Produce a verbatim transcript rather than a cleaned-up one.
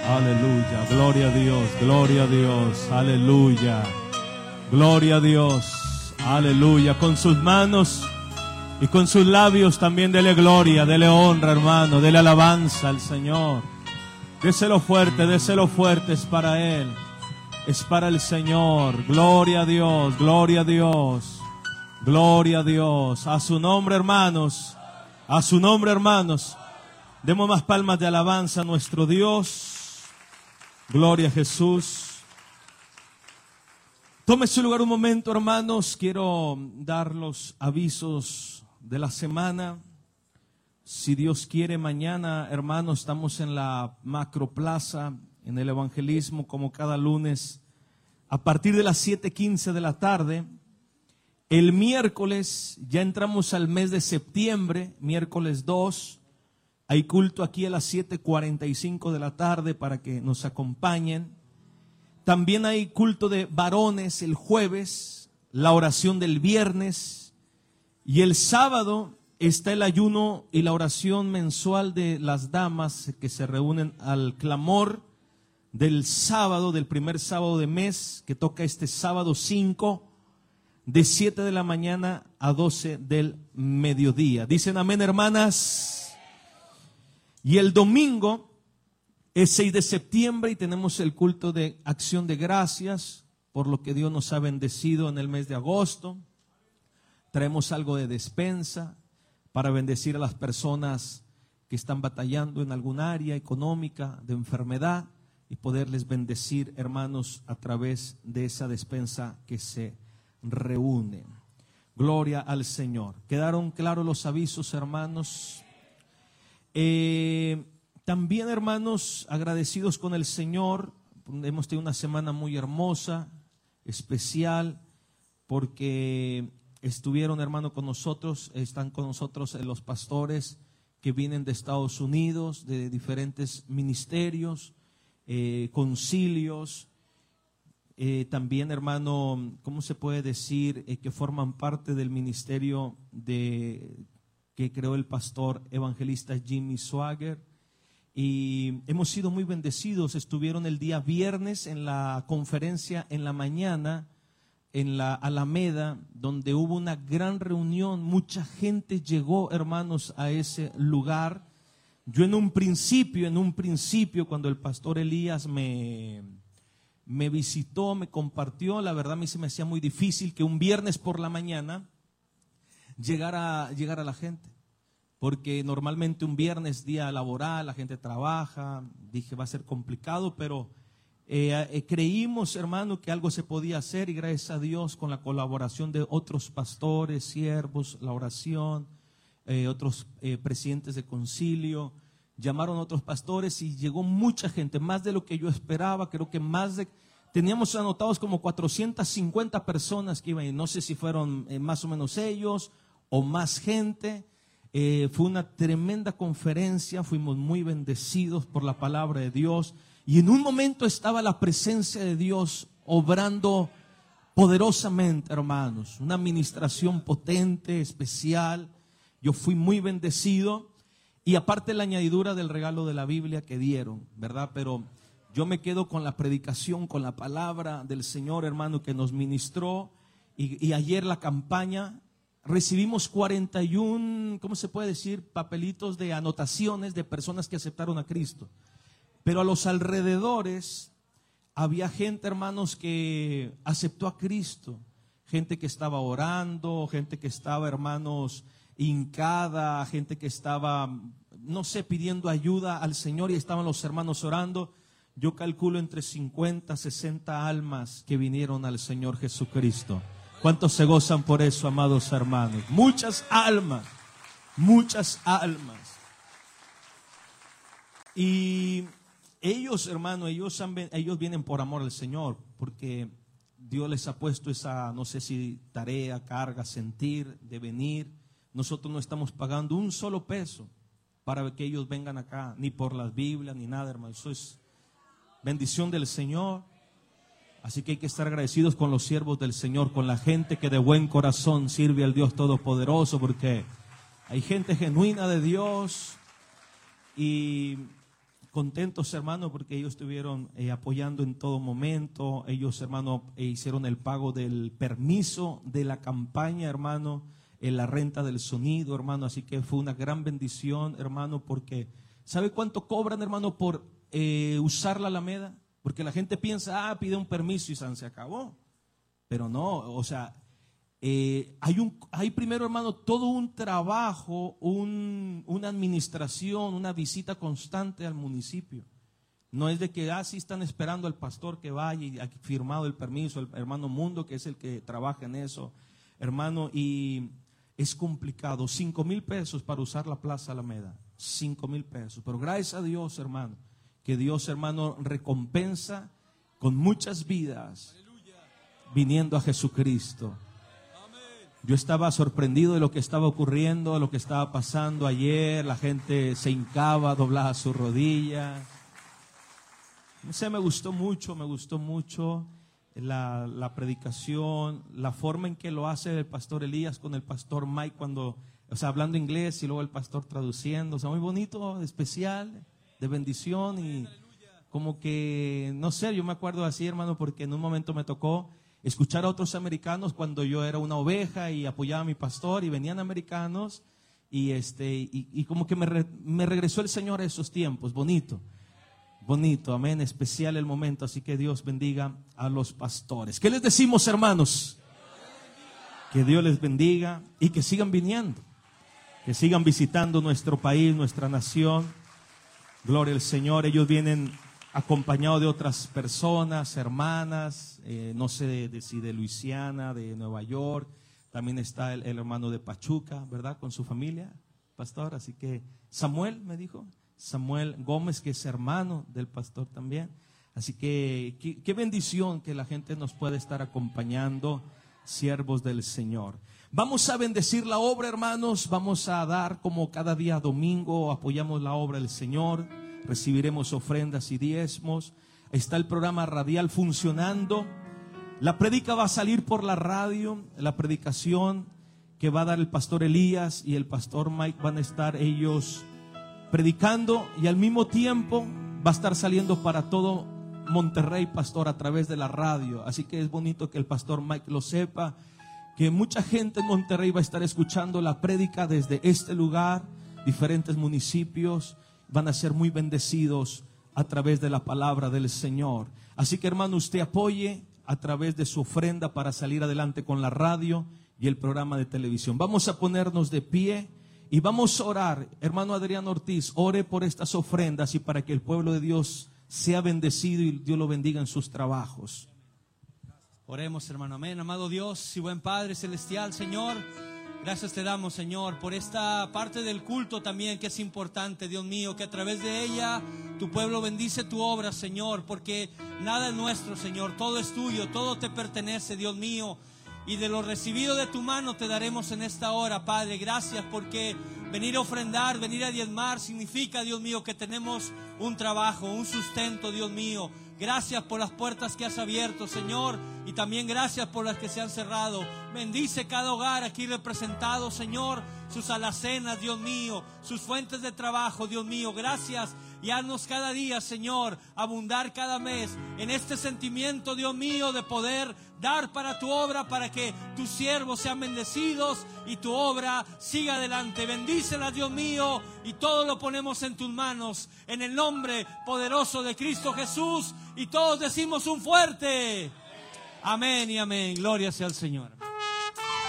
Aleluya, gloria a Dios, gloria a Dios, aleluya, gloria a Dios, aleluya. Con sus manos y con sus labios también dele gloria, dele honra, hermano, dele alabanza al Señor. Déselo fuerte, déselo fuerte, es para Él, es para el Señor. Gloria a Dios, gloria a Dios, gloria a Dios. A su nombre, hermanos, a su nombre, hermanos. Demos más palmas de alabanza a nuestro Dios. Gloria a Jesús. Tome su lugar un momento, hermanos. Quiero dar los avisos de la semana. Si Dios quiere, mañana, hermanos, estamos en la Macroplaza, en el evangelismo, como cada lunes, a partir de las siete quince de la tarde. El miércoles, ya entramos al mes de septiembre, miércoles dos. Hay culto aquí a las siete cuarenta y cinco de la tarde para que nos acompañen. También hay culto de varones el jueves, la oración del viernes. Y el sábado está el ayuno y la oración mensual de las damas que se reúnen al clamor del sábado, del primer sábado de mes, que toca este sábado cinco, de siete de la mañana a doce del mediodía. Dicen amén, hermanas. Y el domingo es seis de septiembre y tenemos el culto de acción de gracias por lo que Dios nos ha bendecido en el mes de agosto. Traemos algo de despensa para bendecir a las personas que están batallando en algún área económica, de enfermedad, y poderles bendecir, hermanos, a través de esa despensa que se reúne. Gloria al Señor. ¿Quedaron claros los avisos, hermanos? Eh, también, hermanos, agradecidos con el Señor, hemos tenido una semana muy hermosa, especial, porque estuvieron, hermano, con nosotros, están con nosotros los pastores que vienen de Estados Unidos, de diferentes ministerios, eh, concilios, eh, también, hermano, ¿cómo se puede decir? Eh, que forman parte del ministerio de... que creó el pastor evangelista Jimmy Swaggart, y hemos sido muy bendecidos. Estuvieron el día viernes en la conferencia en la mañana en la Alameda, donde hubo una gran reunión, mucha gente llegó, hermanos, a ese lugar. Yo en un principio, en un principio, cuando el pastor Elías me, me visitó, me compartió, la verdad a mí se me hacía muy difícil que un viernes por la mañana llegar a, llegar a la gente, porque normalmente un viernes, día laboral, la gente trabaja. Dije, va a ser complicado, pero eh, eh, creímos, hermano, que algo se podía hacer, y gracias a Dios, con la colaboración de otros pastores, siervos, la oración, eh, otros eh, presidentes de concilio, llamaron a otros pastores y llegó mucha gente, más de lo que yo esperaba. Creo que más de... Teníamos anotados como cuatrocientas cincuenta personas que iban, y no sé si fueron eh, más o menos ellos o más gente. Eh, fue una tremenda conferencia, fuimos muy bendecidos por la palabra de Dios, y en un momento estaba la presencia de Dios obrando poderosamente, hermanos, una administración potente, especial. Yo fui muy bendecido, y aparte la añadidura del regalo de la Biblia que dieron, ¿verdad? Pero yo me quedo con la predicación, con la palabra del Señor, hermano, que nos ministró. Y, y ayer la campaña, recibimos cuarenta y uno, ¿cómo se puede decir? Papelitos de anotaciones de personas que aceptaron a Cristo. Pero a los alrededores había gente, hermanos, que aceptó a Cristo. Gente que estaba orando, gente que estaba, hermanos, hincada, gente que estaba, no sé, pidiendo ayuda al Señor, y estaban los hermanos orando. Yo calculo entre cincuenta, sesenta almas que vinieron al Señor Jesucristo. ¿Cuántos se gozan por eso, amados hermanos? Muchas almas, muchas almas. Y ellos, hermano, ellos, han, ellos vienen por amor al Señor, porque Dios les ha puesto esa, no sé si tarea, carga, sentir de venir. Nosotros no estamos pagando un solo peso para que ellos vengan acá, ni por las Biblias, ni nada, hermano. Eso es bendición del Señor. Así que hay que estar agradecidos con los siervos del Señor, con la gente que de buen corazón sirve al Dios Todopoderoso, porque hay gente genuina de Dios. Y contentos, hermano, porque ellos estuvieron eh, apoyando en todo momento. Ellos, hermano, eh, hicieron el pago del permiso de la campaña, hermano, en la renta del sonido, hermano. Así que fue una gran bendición, hermano, porque ¿sabe cuánto cobran, hermano, por eh, usar la Alameda? Porque la gente piensa, ah, pide un permiso y se acabó. Pero no, o sea, eh, hay, un, hay primero, hermano, todo un trabajo, un, una administración, una visita constante al municipio. No es de que, ah, sí están esperando al pastor que vaya y ha firmado el permiso, el hermano Mundo, que es el que trabaja en eso, hermano, y es complicado. Cinco mil pesos para usar la Plaza Alameda, cinco mil pesos. Pero gracias a Dios, hermano, que Dios, hermano, recompensa con muchas vidas viniendo a Jesucristo. Yo estaba sorprendido de lo que estaba ocurriendo, de lo que estaba pasando ayer. La gente se hincaba, doblaba sus rodillas. No sé, me gustó mucho, me gustó mucho la, la predicación, la forma en que lo hace el pastor Elías con el pastor Mike cuando, o sea, hablando inglés y luego el pastor traduciendo. O sea, muy bonito, especial, de bendición y como que, no sé, yo me acuerdo así, hermano, porque en un momento me tocó escuchar a otros americanos cuando yo era una oveja y apoyaba a mi pastor y venían americanos y este y, y como que me, re, me regresó el Señor a esos tiempos, bonito, bonito, amén, especial el momento. Así que Dios bendiga a los pastores. ¿Qué les decimos, hermanos? Que Dios les bendiga y que sigan viniendo, que sigan visitando nuestro país, nuestra nación. Gloria al Señor. Ellos vienen acompañados de otras personas, hermanas, eh, no sé de, de, si de Luisiana, de Nueva York. También está el, el hermano de Pachuca, ¿verdad? Con su familia, pastor. Así que Samuel me dijo, Samuel Gómez, que es hermano del pastor también. Así que qué, qué bendición que la gente nos puede estar acompañando, siervos del Señor. Vamos a bendecir la obra, hermanos. Vamos a dar como cada día domingo, apoyamos la obra del Señor. Recibiremos ofrendas y diezmos. Está el programa radial funcionando. La prédica va a salir por la radio. La predicación que va a dar el pastor Elías y el pastor Mike van a estar ellos predicando, y al mismo tiempo va a estar saliendo para todo Monterrey, pastor, a través de la radio. Así que es bonito que el pastor Mike lo sepa, que mucha gente en Monterrey va a estar escuchando la prédica desde este lugar. Diferentes municipios van a ser muy bendecidos a través de la palabra del Señor. Así que, hermano, usted apoye a través de su ofrenda para salir adelante con la radio y el programa de televisión. Vamos a ponernos de pie y vamos a orar. Hermano Adrián Ortiz, ore por estas ofrendas y para que el pueblo de Dios sea bendecido y Dios lo bendiga en sus trabajos. Oremos, hermano. Amén. Amado Dios y buen Padre celestial, Señor, gracias te damos, Señor, por esta parte del culto también que es importante, Dios mío, que a través de ella tu pueblo bendice tu obra, Señor, porque nada es nuestro, Señor, todo es tuyo, todo te pertenece, Dios mío, y de lo recibido de tu mano te daremos en esta hora, Padre. Gracias porque venir a ofrendar, venir a diezmar significa, Dios mío, que tenemos un trabajo, un sustento, Dios mío. Gracias por las puertas que has abierto, Señor, y también gracias por las que se han cerrado. Bendice cada hogar aquí representado, Señor, sus alacenas, Dios mío, sus fuentes de trabajo, Dios mío. Gracias, y haznos cada día, Señor, abundar cada mes en este sentimiento, Dios mío, de poder dar para tu obra, para que tus siervos sean bendecidos y tu obra siga adelante. Bendícelas, Dios mío, y todo lo ponemos en tus manos, en el nombre poderoso de Cristo Jesús, y todos decimos un fuerte amén y amén. Gloria sea al Señor.